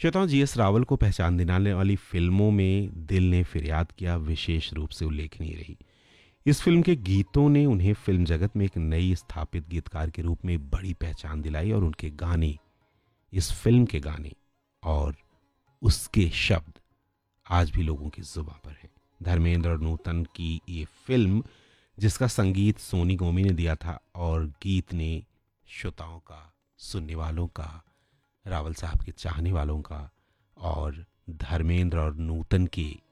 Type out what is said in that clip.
श्रोताओं, जीएस रावल को पहचान दिलाने वाली फिल्मों में दिल ने फिरियाद किया विशेष रूप से उल्लेखनीय रही। इस फिल्म के गीतों ने उन्हें फिल्म जगत में एक नई स्थापित गीतकार के रूप में बड़ी पहचान दिलाई और उनके गाने, इस फिल्म के गाने और उसके शब्द आज भी लोगों की जुबां पर हैं। धर्मेंद्र और नूतन की ये फिल्म, जिसका संगीत सोनी गोमी ने दिया था और गीत ने श्रोताओं का, सुनने वालों का, रावल साहब के चाहने वालों का और धर्मेंद्र और नूतन के